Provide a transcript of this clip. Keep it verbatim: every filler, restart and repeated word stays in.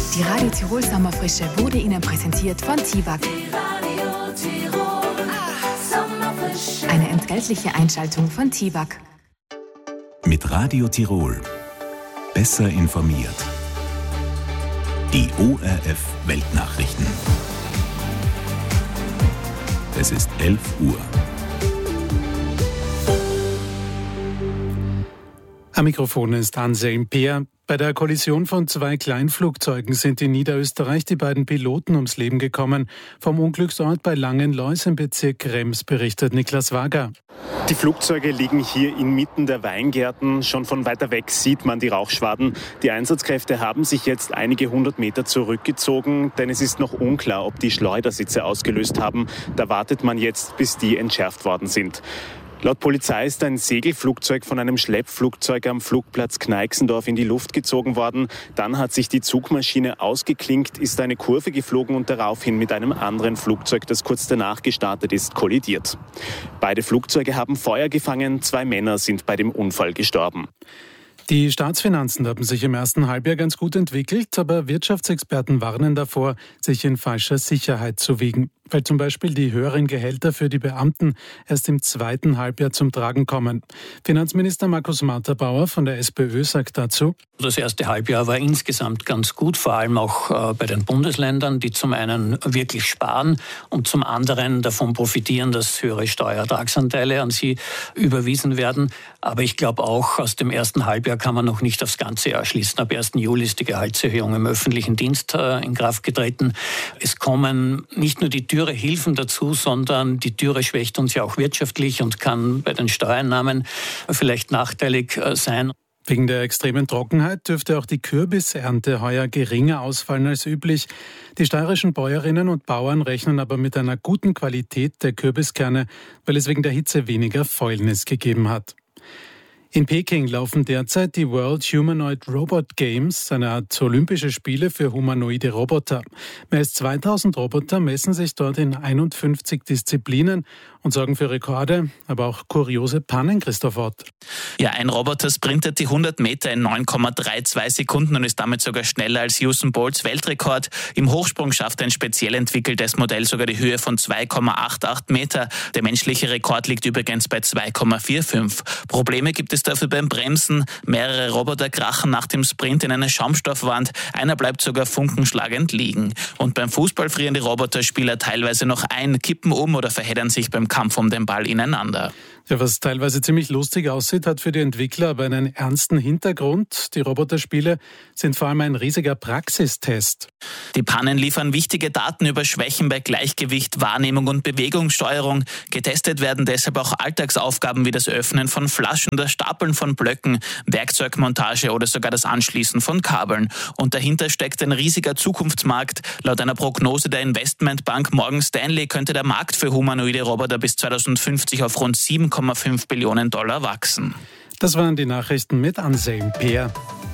Die Radio Tirol Sommerfrische wurde Ihnen präsentiert von Tiwag. Eine entgeltliche Einschaltung von Tiwag. Mit Radio Tirol. Besser informiert. Die O R F Weltnachrichten. Es ist elf Uhr. Am Mikrofon ist Anselm Peer. Bei der Kollision von zwei Kleinflugzeugen sind in Niederösterreich die beiden Piloten ums Leben gekommen. Vom Unglücksort bei Langenlois im Bezirk Krems berichtet Niklas Wager. Die Flugzeuge liegen hier inmitten der Weingärten. Schon von weiter weg sieht man die Rauchschwaden. Die Einsatzkräfte haben sich jetzt einige hundert Meter zurückgezogen, denn es ist noch unklar, ob die Schleudersitze ausgelöst haben. Da wartet man jetzt, bis die entschärft worden sind. Laut Polizei ist ein Segelflugzeug von einem Schleppflugzeug am Flugplatz Kneixendorf in die Luft gezogen worden. Dann hat sich die Zugmaschine ausgeklinkt, ist eine Kurve geflogen und daraufhin mit einem anderen Flugzeug, das kurz danach gestartet ist, kollidiert. Beide Flugzeuge haben Feuer gefangen, zwei Männer sind bei dem Unfall gestorben. Die Staatsfinanzen haben sich im ersten Halbjahr ganz gut entwickelt, aber Wirtschaftsexperten warnen davor, sich in falscher Sicherheit zu wiegen, weil zum Beispiel die höheren Gehälter für die Beamten erst im zweiten Halbjahr zum Tragen kommen. Finanzminister Markus Matterbauer von der SPÖ sagt dazu: Das erste Halbjahr war insgesamt ganz gut, vor allem auch bei den Bundesländern, die zum einen wirklich sparen und zum anderen davon profitieren, dass höhere Steuerertragsanteile an sie überwiesen werden. Aber ich glaube auch, aus dem ersten Halbjahr kann man noch nicht aufs ganze Jahr schließen. Ab ersten Juli ist die Gehaltserhöhung im öffentlichen Dienst in Kraft getreten. Es kommen nicht nur die Türe Hilfen dazu, sondern die Türe schwächt uns ja auch wirtschaftlich und kann bei den Steuereinnahmen vielleicht nachteilig sein. Wegen der extremen Trockenheit dürfte auch die Kürbisernte heuer geringer ausfallen als üblich. Die steirischen Bäuerinnen und Bauern rechnen aber mit einer guten Qualität der Kürbiskerne, weil es wegen der Hitze weniger Fäulnis gegeben hat. In Peking laufen derzeit die World Humanoid Robot Games, eine Art olympische Spiele für humanoide Roboter. Mehr als zweitausend Roboter messen sich dort in einundfünfzig Disziplinen und sorgen für Rekorde, aber auch kuriose Pannen, Christoph Ott. Ja, ein Roboter sprintet die hundert Meter in neun Komma zweiunddreißig Sekunden und ist damit sogar schneller als Usain Bolts Weltrekord. Im Hochsprung schafft ein speziell entwickeltes Modell sogar die Höhe von zwei Komma achtundachtzig Meter. Der menschliche Rekord liegt übrigens bei zwei Komma fünfundvierzig. Probleme gibt es dafür beim Bremsen. Mehrere Roboter krachen nach dem Sprint in eine Schaumstoffwand. Einer bleibt sogar funkenschlagend liegen. Und beim Fußball frieren die Roboterspieler teilweise noch ein, kippen um oder verheddern sich beim Kampf um den Ball ineinander. Ja, was teilweise ziemlich lustig aussieht, hat für die Entwickler aber einen ernsten Hintergrund. Die Roboterspiele sind vor allem ein riesiger Praxistest. Die Pannen liefern wichtige Daten über Schwächen bei Gleichgewicht, Wahrnehmung und Bewegungssteuerung. Getestet werden deshalb auch Alltagsaufgaben wie das Öffnen von Flaschen, das Stapeln von Blöcken, Werkzeugmontage oder sogar das Anschließen von Kabeln. Und dahinter steckt ein riesiger Zukunftsmarkt. Laut einer Prognose der Investmentbank Morgan Stanley könnte der Markt für humanoide Roboter bis zweitausendfünfzig auf rund sieben Komma fünf Billionen Dollar wachsen. Das waren die Nachrichten mit Anselm Peer.